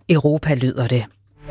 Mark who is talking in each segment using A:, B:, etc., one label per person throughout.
A: Europa, lyder det.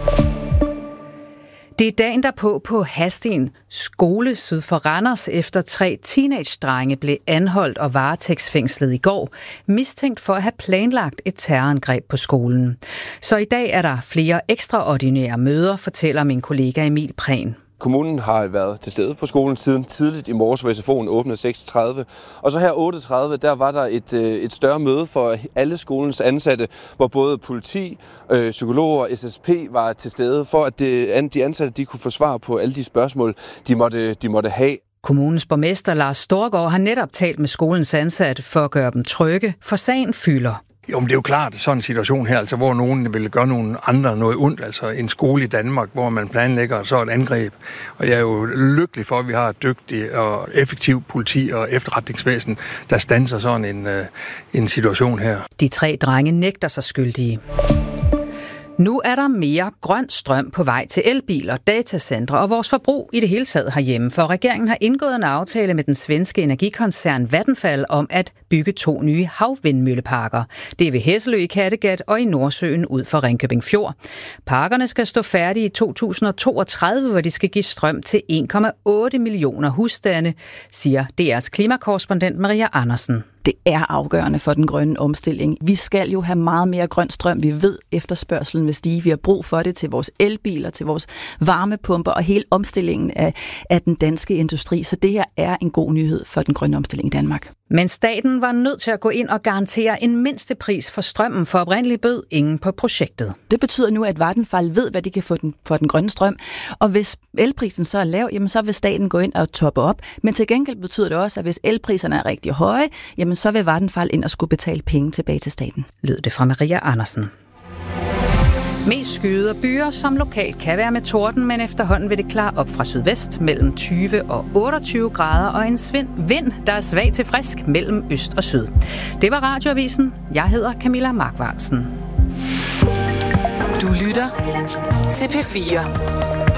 A: Det er dagen derpå på Hadsten skole syd for Randers, efter 3 teenage-drenge blev anholdt og varetægtsfængslet i går, mistænkt for at have planlagt et terrorangreb på skolen. Så i dag er der flere ekstraordinære møder, fortæller min kollega Emil Prehn.
B: Kommunen har været til stede på skolen siden tidligt i morges, hvor SFO'en åbnede 6:30. Og så her 8:30, der var der et større møde for alle skolens ansatte, hvor både politi, psykologer og SSP var til stede, for at de ansatte de kunne få svar på alle de spørgsmål, de måtte have.
A: Kommunens borgmester Lars Storgård har netop talt med skolens ansatte for at gøre dem trygge, for sagen fylder.
C: Jo, men det er jo klart, sådan en situation her, altså, hvor nogen vil gøre nogle andre noget ondt, altså en skole i Danmark, hvor man planlægger så et angreb. Og jeg er jo lykkelig for, at vi har et dygtigt og effektivt politi og efterretningsvæsen, der standser sådan en situation her.
A: De 3 drenge nægter sig skyldige. Nu er der mere grøn strøm på vej til elbiler, datacentre og vores forbrug i det hele taget herhjemme, for regeringen har indgået en aftale med den svenske energikoncern Vattenfall om at bygge 2 nye havvindmølleparker. Det er ved Hesselø i Kattegat og i Nordsøen ud for Ringkøbing Fjord. Parkerne skal stå færdige i 2032, hvor de skal give strøm til 1,8 millioner husstande, siger DR's klimakorrespondent Maria Andersen.
D: Det er afgørende for den grønne omstilling. Vi skal jo have meget mere grøn strøm. Vi ved, efterspørgselen vil stige. Vi har brug for det til vores elbiler, til vores varmepumper og hele omstillingen af den danske industri. Så det her er en god nyhed for den grønne omstilling i Danmark.
A: Men staten var nødt til at gå ind og garantere en mindstepris for strømmen, for oprindeligt bød ingen på projektet.
D: Det betyder nu, at Vattenfall ved, hvad de kan få for den grønne strøm. Og hvis elprisen så er lav, jamen så vil staten gå ind og toppe op. Men til gengæld betyder det også, at hvis elpriserne er rigtig høje, jamen så vil Vattenfall ind og skulle betale penge tilbage til staten.
A: Lød det fra Maria Andersen. Mest skyder byer, som lokalt kan være med torden, men efterhånden vil det klare op fra sydvest mellem 20 og 28 grader og en vind, der er svag til frisk mellem øst og syd. Det var Radioavisen. Jeg hedder Camilla Markvartsen.
E: Du lytter til P4.